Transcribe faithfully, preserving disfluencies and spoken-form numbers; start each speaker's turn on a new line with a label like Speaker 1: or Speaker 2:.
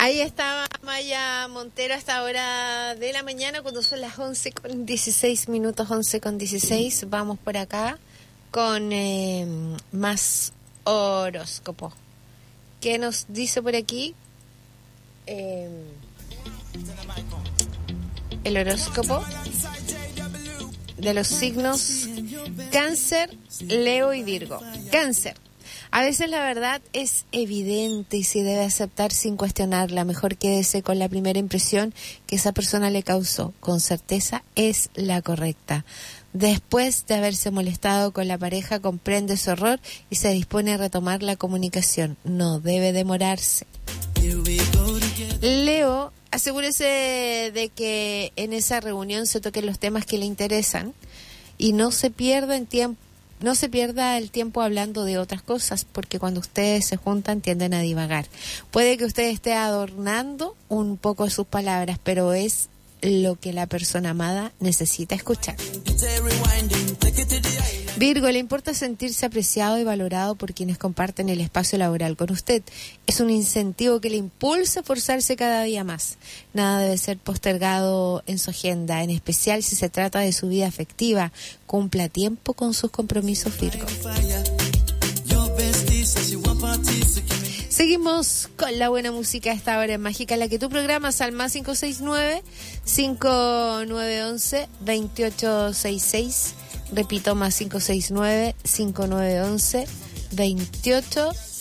Speaker 1: Ahí estaba Maya Montero a esta hora de la mañana, cuando son las once con dieciséis minutos, once con dieciséis. Vamos por acá con eh, más horóscopo. ¿Qué nos dice por aquí? Eh, el horóscopo de los signos Cáncer, Leo y Virgo. Cáncer. A veces la verdad es evidente y se debe aceptar sin cuestionarla. Mejor quédese con la primera impresión que esa persona le causó. Con certeza es la correcta. Después de haberse molestado con la pareja, comprende su error y se dispone a retomar la comunicación. No debe demorarse. Leo, asegúrese de que en esa reunión se toquen los temas que le interesan y no se pierda en tiempo. No se pierda el tiempo hablando de otras cosas, porque cuando ustedes se juntan tienden a divagar. Puede que usted esté adornando un poco sus palabras, pero es lo que la persona amada necesita escuchar. Virgo, le importa sentirse apreciado y valorado por quienes comparten el espacio laboral con usted. Es un incentivo que le impulsa a esforzarse cada día más. Nada debe ser postergado en su agenda, en especial si se trata de su vida afectiva. Cumpla a tiempo con sus compromisos, Virgo. Seguimos con la buena música a esta hora en Mágica, la que tú programas al más cinco seis nueve, cinco nueve uno uno, dos ocho seis seis. Repito, más cinco seis nueve, cinco nueve uno uno, dos ocho